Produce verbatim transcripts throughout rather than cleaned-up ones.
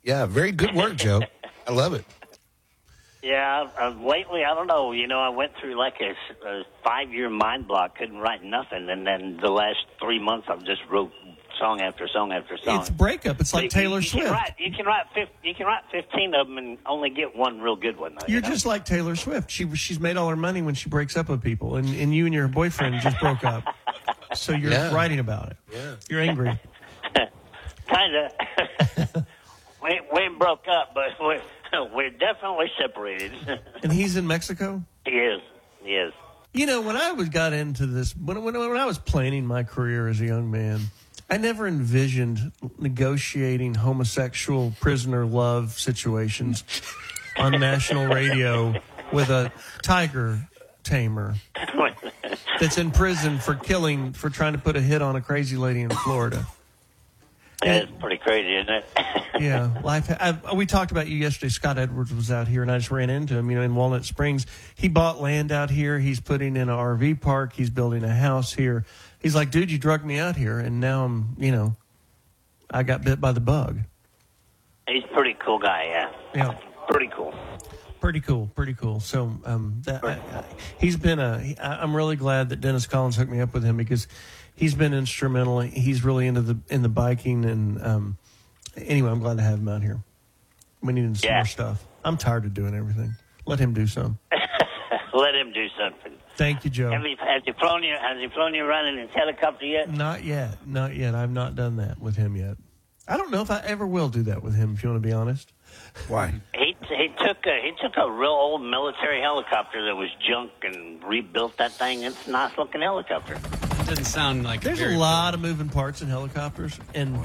Yeah, very good work, Joe. I love it. Yeah, uh, lately, I don't know. You know, I went through like a, a five-year mind block, couldn't write nothing, and then the last three months I've just wrote song after song after song. It's breakup. It's like you, Taylor you Swift. Can write, you can write fif- you can write fifteen of them and only get one real good one. Though, You're you know? just like Taylor Swift. She she's made all her money when she breaks up with people, and, and you and your boyfriend just broke up. So you're Yeah. writing about it. Yeah. You're angry. Kind of. we we broke up, but we're, we're definitely separated. And he's in Mexico? He is. He is. You know, when I was got into this, when, when, when I was planning my career as a young man, I never envisioned negotiating homosexual prisoner love situations on national radio with a tiger tamer that's in prison for killing, for trying to put a hit on a crazy lady in Florida. That's pretty crazy, isn't it? Yeah, life. I, we talked about you yesterday. Scott Edwards was out here, and I just ran into him. You know, in Walnut Springs, he bought land out here. He's putting in an R V park. He's building a house here. He's like, dude, you drugged me out here, and now I'm, you know, I got bit by the bug. He's a pretty cool guy, yeah. Yeah, Pretty cool. pretty cool, pretty cool. So, um, that I, I, he's been a. He, I, I'm really glad that Dennis Collins hooked me up with him because he's been instrumental. He's really into the in the biking, and um, anyway, I'm glad to have him out here. We need some Yeah. more stuff. I'm tired of doing everything. Let him do some. Let him do something. Thank you, Joe. Have you, has he flown you? Has he flown you around in his helicopter yet? Not yet. Not yet. I've not done that with him yet. I don't know if I ever will do that with him, if you want to be honest. Why? He he took a he took a real old military helicopter that was junk and rebuilt that thing. It's a nice looking helicopter. It doesn't sound like There's very a lot of moving parts in helicopters, and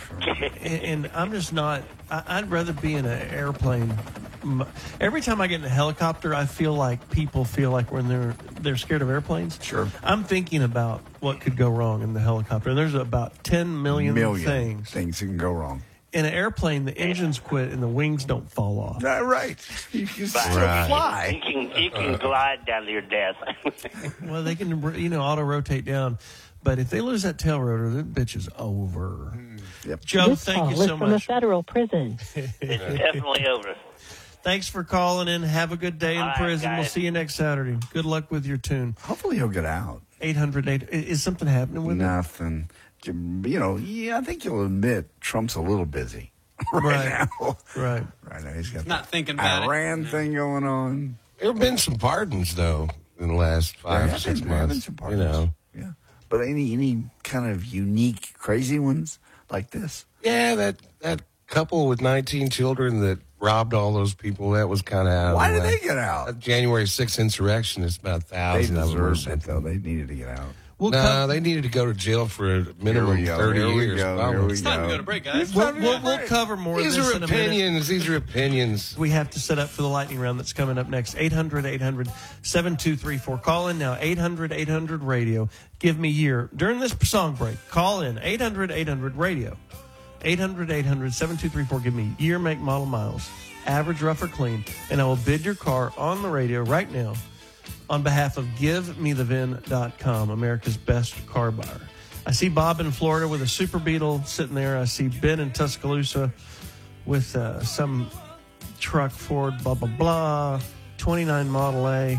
and, and I'm just not. I, I'd rather be in an airplane. M- Every time I get in a helicopter, I feel like people feel like when they're they're scared of airplanes. Sure. I'm thinking about what could go wrong in the helicopter. And there's about ten million, Million things. things that can go wrong. In an airplane, the engines quit and the wings don't fall off. Uh, right. You can still Right. You fly. can you can glide down to your death. Well, they can, you know, auto rotate down. But if they lose that tail rotor, that bitch is over. Yep. Joe, This thank call you is so from a much. federal prison. It's definitely over. Thanks for calling in. Have a good day in All right, prison. We'll guys. see you next Saturday. Good luck with your tune. Hopefully he'll get out. eight hundred eight Is something happening with Nothing. You know, yeah, I think you'll admit Trump's a little busy right, Right. now. it? Right. Right now, he's got Not the thinking about it. Iran thing going on. There have been some pardons, though, in the last five There or have six been- there have been months. some You pardons. know. Yeah, but any any kind of unique, crazy ones like this? Yeah, that, that couple with nineteen children that robbed all those people, that was kind of out Why of did the they way. get out? That January sixth insurrection is about a They thousand of them or deserved it, something. though. They needed to get out. We'll, No, co- they needed to go to jail for a minimum Here we go. thirty Here we years. go. probably. Here we It's time to go to break, guys. we'll, we'll, we'll cover more These of this are in a minute. opinions. These are opinions. We have to set up for the lightning round that's coming up next. eight hundred eight hundred seven two three four Call in now. eight hundred eight hundred radio. Give me year. During this song break, call in. eight hundred eight hundred radio. eight hundred eight hundred seven two three four Give me year, make, model, miles. Average, rough, or clean. And I will bid your car on the radio right now on behalf of give me the vin dot com, America's best car buyer. I see Bob in Florida with a Super Beetle sitting there. I see Ben in Tuscaloosa with uh, some truck, Ford, blah, blah, blah, twenty-nine Model A.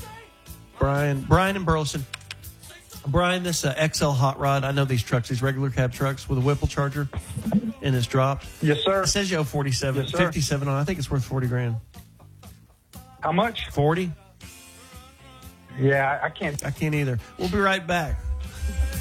Brian, Brian in Burleson. Brian, this uh, X L hot rod, I know these trucks, these regular cab trucks with a Whipple charger and it's dropped. Yes, sir. It says you owe forty-seven, Yes, sir. fifty-seven on it. I think it's worth forty grand. How much? forty? Yeah, I I can't. I can't either. We'll be right back.